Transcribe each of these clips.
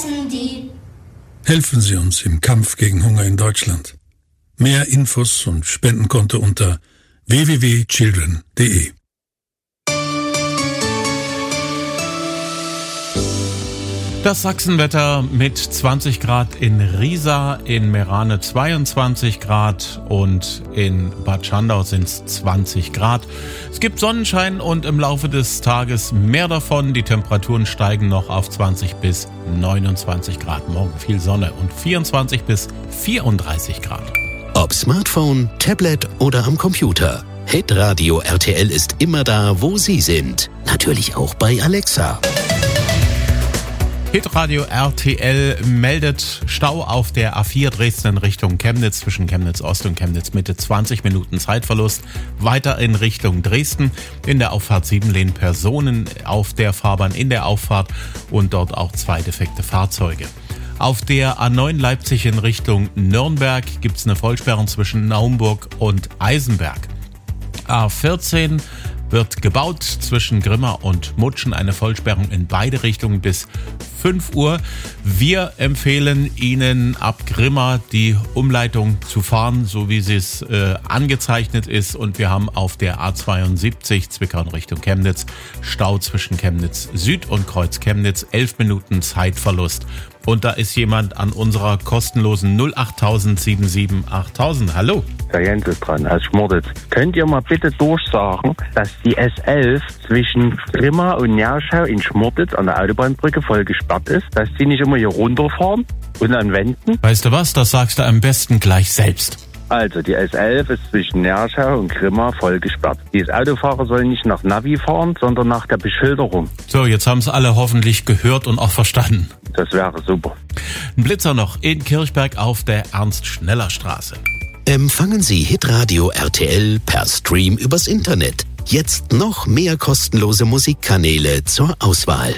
essen die. Helfen Sie uns im Kampf gegen Hunger in Deutschland. Mehr Infos und Spendenkonto unter www.children.de. Das Sachsenwetter mit 20 Grad in Riesa, in Meerane 22 Grad und in Bad Schandau sind es 20 Grad. Es gibt Sonnenschein und im Laufe des Tages mehr davon. Die Temperaturen steigen noch auf 20 bis 29 Grad. Morgen viel Sonne und 24 bis 34 Grad. Ob Smartphone, Tablet oder am Computer. Hitradio RTL ist immer da, wo Sie sind. Natürlich auch bei Alexa. Hitradio RTL meldet Stau auf der A4 Dresden in Richtung Chemnitz, zwischen Chemnitz Ost und Chemnitz Mitte, 20 Minuten Zeitverlust. Weiter in Richtung Dresden, in der Auffahrt 7 Lehn Personen auf der Fahrbahn in der Auffahrt und dort auch 2 defekte Fahrzeuge. Auf der A9 Leipzig in Richtung Nürnberg gibt es eine Vollsperrung zwischen Naumburg und Eisenberg. A14 wird gebaut zwischen Grimma und Mutschen, eine Vollsperrung in beide Richtungen bis 5 Uhr. Wir empfehlen Ihnen ab Grimma die Umleitung zu fahren, so wie sie es angezeichnet ist. Und wir haben auf der A72 Zwickau in Richtung Chemnitz Stau zwischen Chemnitz Süd und Kreuz Chemnitz, 11 Minuten Zeitverlust. Und da ist jemand an unserer kostenlosen 08000 77 8000. Hallo. Der Jens ist dran, aus Schmorditz. Könnt ihr mal bitte durchsagen, dass die S11 zwischen Grimma und Nerschau in Schmorditz an der Autobahnbrücke voll gesperrt ist, dass die nicht immer hier runterfahren und an Wänden? Weißt du was, das sagst du am besten gleich selbst. Also, die S11 ist zwischen Nerschau und Grimma voll gesperrt. Die Autofahrer sollen nicht nach Navi fahren, sondern nach der Beschilderung. So, jetzt haben es alle hoffentlich gehört und auch verstanden. Das wäre super. Ein Blitzer noch in Kirchberg auf der Ernst-Schneller-Straße. Empfangen Sie Hitradio RTL per Stream übers Internet. Jetzt noch mehr kostenlose Musikkanäle zur Auswahl.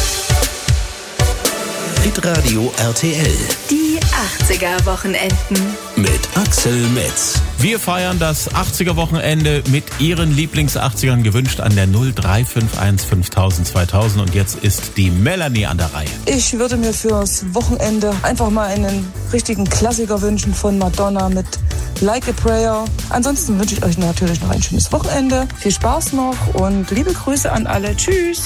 Hitradio RTL. Die 80er-Wochenenden. Mit Axel Metz. Wir feiern das 80er-Wochenende mit Ihren Lieblings-80ern, gewünscht an der 0351 5000 2000. Und jetzt ist die Melanie an der Reihe. Ich würde mir fürs Wochenende einfach mal einen richtigen Klassiker wünschen von Madonna mit Like a Prayer. Ansonsten wünsche ich euch natürlich noch ein schönes Wochenende. Viel Spaß noch und liebe Grüße an alle. Tschüss.